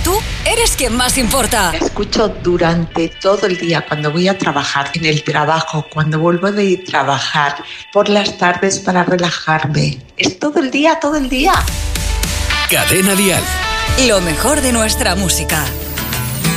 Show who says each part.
Speaker 1: tú eres quien más importa.
Speaker 2: La escucho durante todo el día, cuando voy a trabajar, en el trabajo, cuando vuelvo de trabajar, por las tardes para relajarme. Es todo el día, todo el día.
Speaker 3: Cadena Dial.
Speaker 1: Lo mejor de nuestra música.